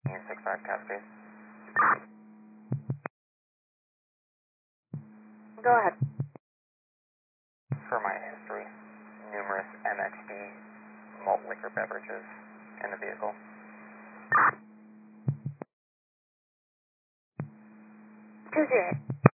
And 65 Cascade. Go ahead. For my history, numerous MXD malt liquor beverages in the vehicle. 2-0.